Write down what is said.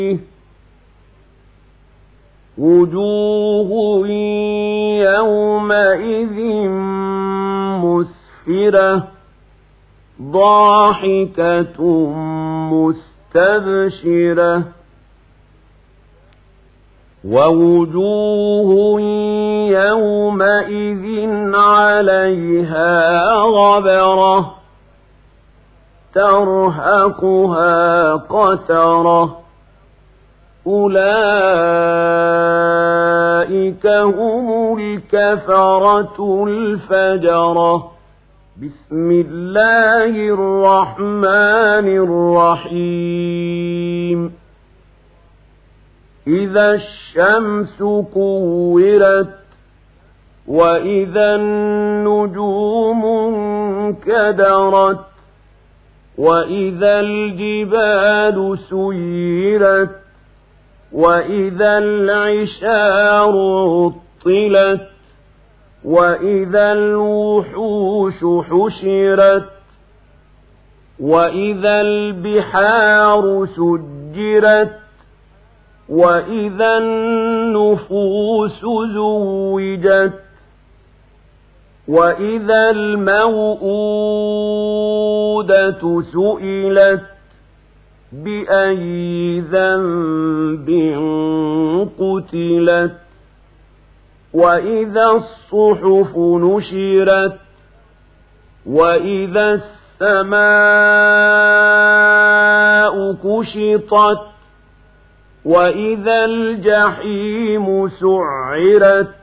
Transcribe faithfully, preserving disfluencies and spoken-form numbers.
وجوه يومئذ مسفرة ضاحكة مستبشرة ووجوه يومئذ عليها غبرة ترهقها قترة أولئك هم الكفرة الفجرة. بسم الله الرحمن الرحيم. إذا الشمس كورت وإذا النجوم انكدرت وإذا الجبال سيرت وإذا العشار عطلت وإذا الوحوش حشرت وإذا البحار سجرت وإذا النفوس زوجت وإذا الموءودة سئلت بأي ذنب قتلت وإذا الصحف نشرت وإذا السماء كشطت وإذا الجحيم سعرت